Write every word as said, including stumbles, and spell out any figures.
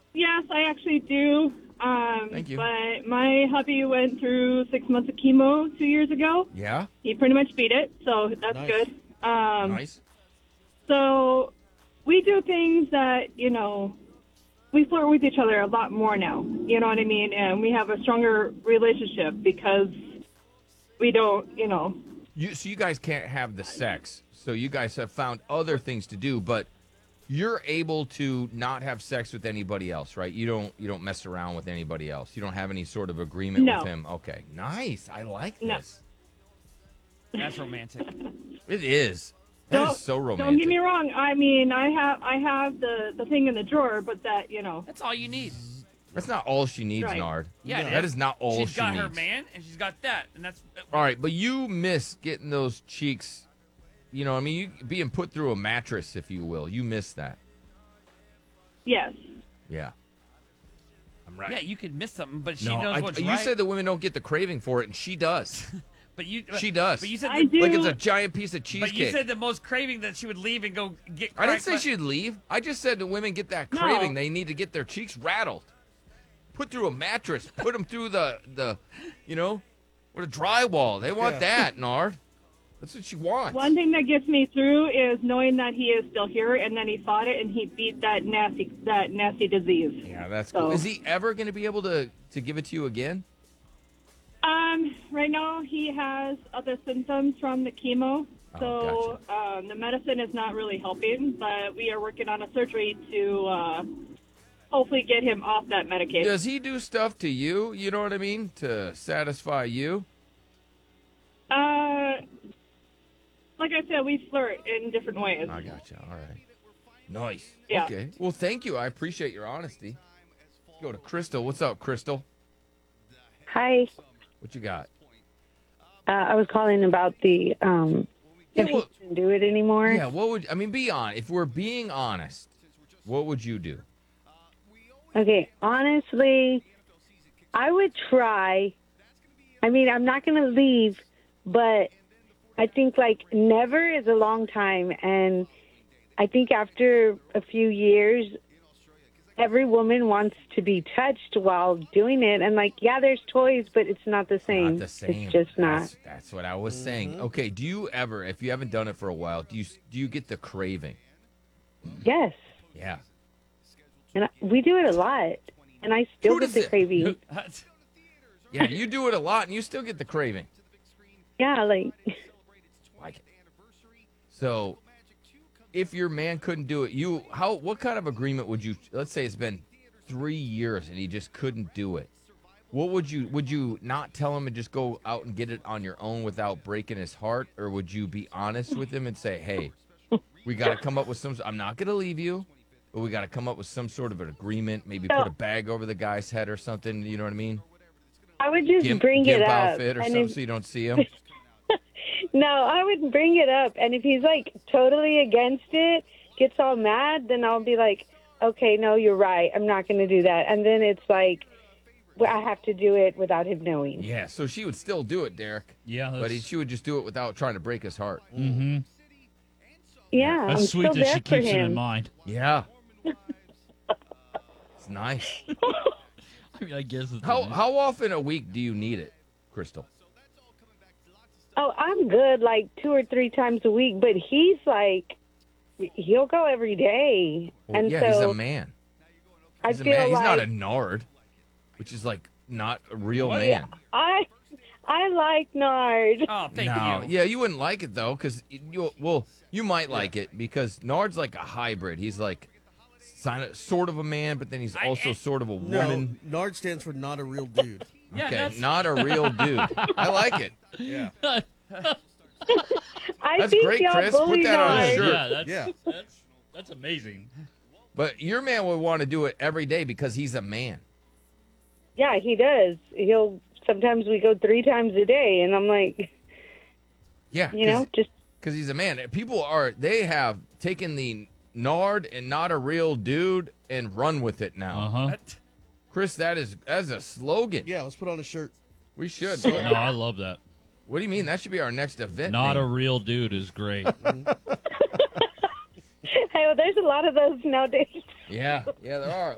Yes, I actually do. Um, Thank you. But my hubby went through six months of chemo two years ago. Yeah? He pretty much beat it, so that's Nice. good. Um, Nice. so we do things that, you know, we flirt with each other a lot more now. You know what I mean? And we have a stronger relationship because we don't, you know. You so you guys can't have the sex. So you guys have found other things to do, but you're able to not have sex with anybody else, right? You don't you don't mess around with anybody else. You don't have any sort of agreement No. with him. Okay. Nice. I like No. this. That's romantic. It is. That Don't- is so romantic. Don't get me wrong. I mean, I have I have the the thing in the drawer, but that, you know. That's all you need. That's not all she needs, Right. Nard. Yeah, that is not all she's she got needs. her man, and she's got that, and that's. All right, but you miss getting those cheeks. You know, what I mean, you being put through a mattress, if you will. You miss that. Yes. Yeah. I'm right. Yeah, you could miss something, but she no, knows I, what's you right. said that women don't get the craving for it, and she does. but you, She does. But you said I the, do. Like it's a giant piece of cheesecake. But you said the most craving that she would leave and go get. I didn't crack- say but- she'd leave. I just said that women get that No. craving. They need to get their cheeks rattled. Put through a mattress. Put them through the, the you know, or the drywall. They want Yeah. that, Nard. That's what she wants. One thing that gets me through is knowing that he is still here, and then he fought it and he beat that nasty that nasty disease. Yeah, that's So- cool. Is he ever going to be able to, to give it to you again? Um, right now he has other symptoms from the chemo, Oh, so um, the medicine is not really helping. But we are working on a surgery to uh, hopefully get him off that medication. Does he do stuff to you, you know what I mean, to satisfy you? Uh, like I said, we flirt in different ways. I gotcha. All right. Nice. Yeah. Okay. Well, thank you. I appreciate your honesty. Let's go to Crystal. What's up, Crystal? Hi. What you got? Uh, I was calling about the um, Yeah, if well- he can do it anymore. Yeah, what would I mean? Be on. If we're being honest, what would you do? Okay, honestly, I would try. I mean, I'm not going to leave, but I think like never is a long time, and I think after a few years, every woman wants to be touched while doing it, and like, yeah, there's toys, but it's not the same. Not the same. It's just not. That's, that's what I was saying. Okay. Do you ever, if you haven't done it for a while, do you do you get the craving? Yes, Yeah. and I, we do it a lot, and I still Who get does the it- craving. Yeah. You do it a lot, and you still get the craving. Yeah, like. Like it. So, if your man couldn't do it, you how what kind of agreement would you? Let's say it's been three years and he just couldn't do it. What would you would you not tell him and just go out and get it on your own without breaking his heart, or would you be honest with him and say, "Hey, we got to come up with some. I'm not going to leave you, but we got to come up with some sort of an agreement. Maybe put a bag over the guy's head or something. You know what I mean? I would just Gimp, bring gimp it up. outfit or and something if- so you don't see him. no, I would bring it up. And if he's like totally against it, gets all mad, then I'll be like, okay, no, you're right. I'm not going to do that. And then it's like, well, I have to do it without him knowing. Yeah, so she would still do it, Derek. Yeah, But he, she would just do it without trying to break his heart. Mm-hmm. Yeah, That's I'm sweet still that there she for keeps it in him. mind. Yeah. It's nice. I mean, I guess it's How how often a week do you need it, Crystal? Oh, I'm good like two or three times a week, but he's like, he'll go every day. Well, and yeah, so he's a man. I He's a feel man. He's like not a nard, which is like not a real man. I, I like Nard. Oh, thank no, you. yeah, you wouldn't like it though, because you well, you might like it because Nard's like a hybrid. He's like sign- sort of a man, but then he's I- also I- sort of a No, woman. Nard stands for not a real dude. Yeah, Okay, that's- not a real dude. I like it. Yeah. I That's think great, y'all Chris. bully Put that on a Nard. shirt. Yeah, that's, Yeah. that's that's amazing. But your man would want to do it every day because he's a man. Yeah, he does. He'll sometimes we go three times a day, and I'm like, Yeah, you know, just because he's a man. People are they have taken the Nard and not a real dude and run with it now. Uh huh. That- Chris, that is that's a slogan. Yeah, let's put on a shirt. We should. No, I love that. What do you mean? That should be our next event. Not a name. real dude is great. hey, well, there's a lot of those nowadays. Yeah, yeah, there are.